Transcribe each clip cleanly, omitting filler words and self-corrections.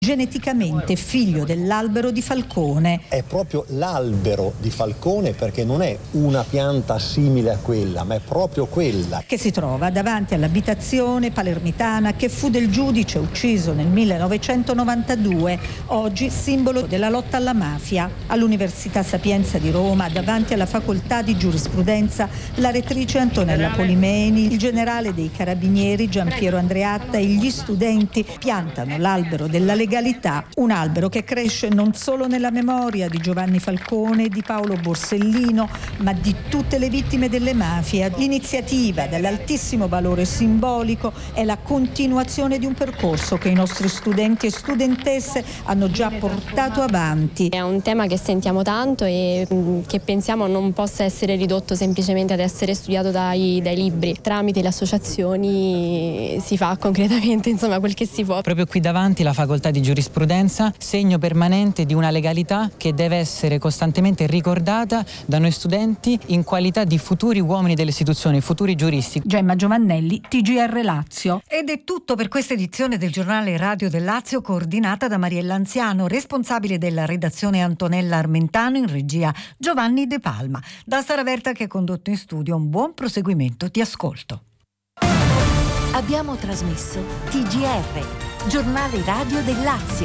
geneticamente figlio dell'albero di Falcone. È proprio l'albero di Falcone, perché non è una pianta simile a quella, ma è proprio quella. Che si trova davanti all'abitazione palermitana che fu del giudice ucciso nel 1992, oggi simbolo della lotta alla mafia. All'Università Sapienza di Roma, davanti alla facoltà di giurisprudenza, la rettrice Antonella Polimeni, il generale dei carabinieri Giampiero Andreatta e gli studenti piantano l'albero della legalità, un albero che cresce non solo nella memoria di Giovanni Falcone e di Paolo Borsellino, ma di tutte le vittime delle mafie. L'iniziativa dall'altissimo valore simbolico è la continuazione di un percorso che i nostri studenti e studentesse hanno già portato avanti. È un tema che sentiamo tanto e che pensiamo non possa essere ridotto semplicemente ad essere studiato dai libri. Tramite le associazioni si fa concretamente, insomma, quel che si può. Proprio qui davanti la facoltà di giurisprudenza, segno permanente di una legalità che deve essere costantemente ricordata da noi studenti in qualità di futuri uomini delle istituzioni, futuri giuristi. Gemma Giovannelli, TGR Lazio. Ed è tutto per questa edizione del giornale Radio del Lazio, coordinata da Mariella Anziano, responsabile della redazione Antonella Armentano, in regia Giovanni De Palma. Da Sara Verta che ha condotto in studio, un buon proseguimento di ascolto. Abbiamo trasmesso TGR, giornale radio del Lazio.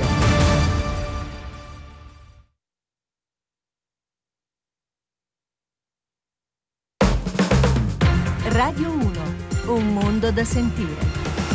Radio 1, un mondo da sentire.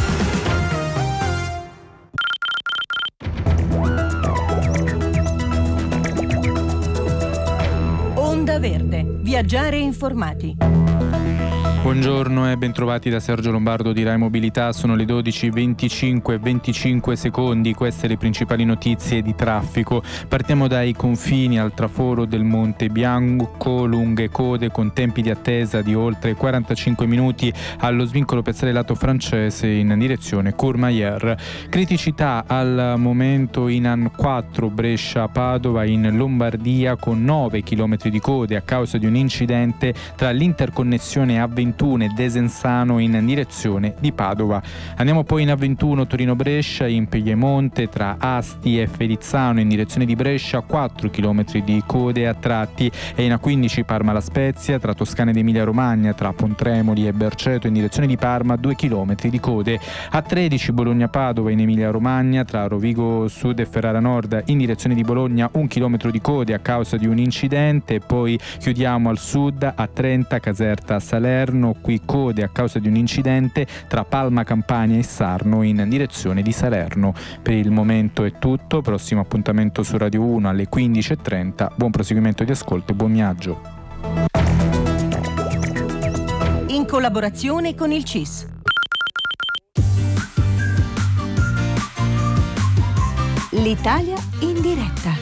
Onda Verde, viaggiare informati. Buongiorno e bentrovati da Sergio Lombardo di Rai Mobilità. Sono le 12:25 secondi. Queste le principali notizie di traffico. Partiamo dai confini al traforo del Monte Bianco, lunghe code con tempi di attesa di oltre 45 minuti allo svincolo piazzale lato francese in direzione Courmayeur. Criticità al momento in AN4 Brescia-Padova in Lombardia, con 9 km di code a causa di un incidente tra l'interconnessione A21 e Desenzano in direzione di Padova. Andiamo poi in A21 Torino-Brescia, in Piemonte tra Asti e Ferizzano in direzione di Brescia, 4 km di code a tratti, e in A15 Parma-La Spezia tra Toscana ed Emilia-Romagna tra Pontremoli e Berceto in direzione di Parma, 2 km di code. A13 Bologna-Padova in Emilia-Romagna tra Rovigo Sud e Ferrara Nord in direzione di Bologna, 1 chilometro di code a causa di un incidente. Poi chiudiamo al sud a 30 Caserta-Salerno, qui code a causa di un incidente tra Palma Campania e Sarno in direzione di Salerno. Per il momento è tutto, prossimo appuntamento su Radio 1 alle 15:30. Buon proseguimento di ascolto e buon viaggio. In collaborazione con il CIS. L'Italia in diretta.